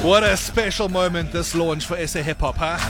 What a special moment this launch for SA Hip Hop, huh?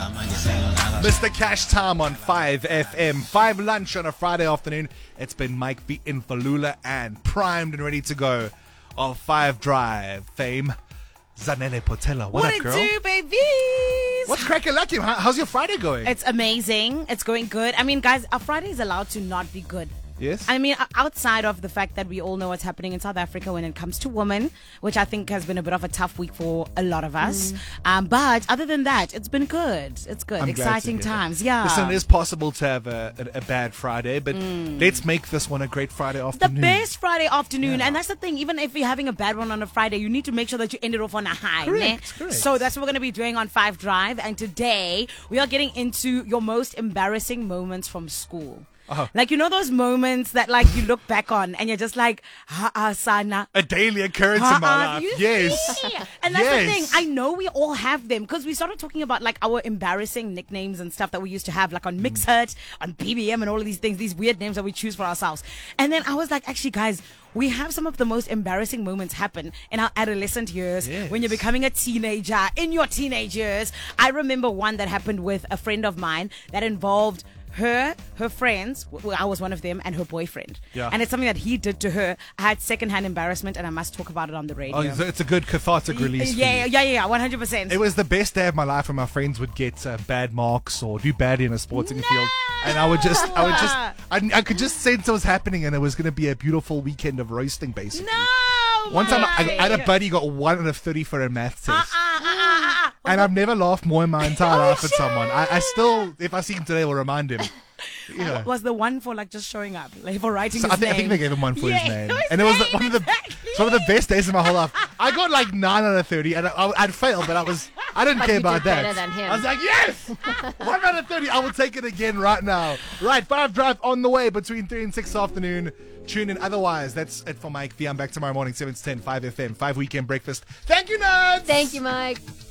Mr. Cash Time on 5FM. 5 lunch on a Friday afternoon. It's been Mike B. Infalula and primed and ready to go. Of 5 Drive fame, Zanele Potela. What up, girl? What it do, babies? What's cracking lucky? How's your Friday going? It's amazing. It's going good. I mean, guys, our Friday is allowed to not be good. Yes? I mean, outside of the fact that we all know what's happening in South Africa when it comes to women, which I think has been a bit of a tough week for a lot of us. But other than that, it's been good. It's good. I'm Exciting times. Yeah. Listen, it is possible to have a bad Friday, but let's make this one a great Friday The afternoon. best Friday afternoon. Yeah. And that's the thing. Even if you're having a bad one on a Friday, you need to make sure that you end it off on a high. Correct, Ne? correct. So that's what we're going to be doing on 5 Drive. And today, we are getting into your most embarrassing moments from school. Uh-huh. Like, you know those moments that, like, you look back on and you're just like, sana. A daily occurrence in my life. You Yes. see? And that's the thing. Yes. I know we all have them because we started talking about like our embarrassing nicknames and stuff that we used to have, like on Mixhurt, on BBM, and all of these things, these weird names that we choose for ourselves. And then I was like, actually, guys, we have some of the most embarrassing moments happen in our adolescent years, Yes. when you're becoming a teenager, in your teenage years. I remember one that happened with a friend of mine that involved her friends, well, I was one of them, and her boyfriend. Yeah. And it's something that he did to her. I had secondhand embarrassment, and I must talk about it on the radio. Oh, it's a good cathartic release for Yeah, you. 100%. It was the best day of my life when my friends would get bad marks or do badly in a sporting field, and I could just sense it was happening, and it was going to be a beautiful weekend of roasting, basically. No! One time I had a buddy got 1 out of 30 for a math test. And I've never laughed more in my entire life at someone. I still, if I see him today, will remind him. You know. Was the one for like just showing up, like for writing So his I think name? they gave him one for his name, his and it was name, one of the exactly. some of the best days of my whole life. I got like 9 out of 30, and I'd failed, but I didn't But care you about did that. better than him. I was like, yes, 1 out of 30. I will take it again right now. Right, 5 Drive on the way between 3 and 6 this afternoon. Tune in. Otherwise, that's it for Mike V. I'm back tomorrow morning, 7 to 10, 5FM, 5 Weekend Breakfast. Thank you, nerds. Thank you, Mike.